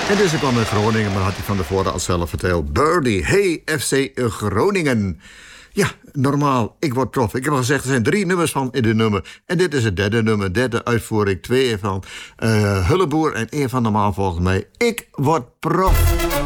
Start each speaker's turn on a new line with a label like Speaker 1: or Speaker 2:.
Speaker 1: En dus ik kwam in Groningen, maar had hij van tevoren al zelf verteld. Birdie, hey FC Groningen. Ja, normaal, ik word prof. Ik heb al gezegd, er zijn 3 nummers van in dit nummer. En dit is het derde nummer, derde uitvoering. 2 van Hulleboer en 1 van normaal volgens mij. Ik word prof.